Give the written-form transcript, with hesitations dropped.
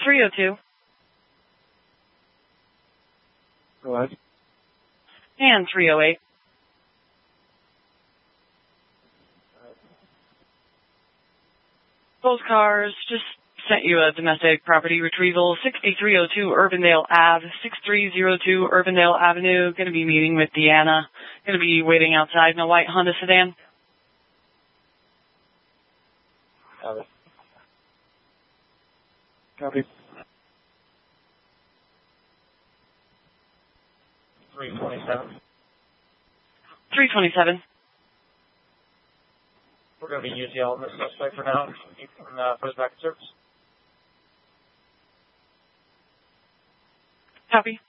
302. Go ahead. And 308. Both cars just sent you a domestic property retrieval, 6302 Urbandale Ave, 6302 Urbandale Avenue. Going to be meeting with Deanna. Going to be waiting outside in a white Honda sedan. Copy. Copy. 327. 327. We're going to be UCL on this suspect for now. You can put us back in service. Copy.